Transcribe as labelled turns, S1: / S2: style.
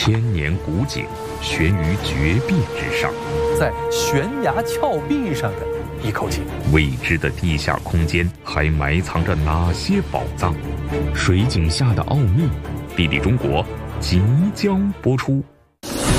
S1: 千年古井悬于绝壁之上，
S2: 在悬崖峭壁上的一口井。
S1: 未知的地下空间还埋藏着哪些宝藏？水井下的奥秘，地理中国即将播出。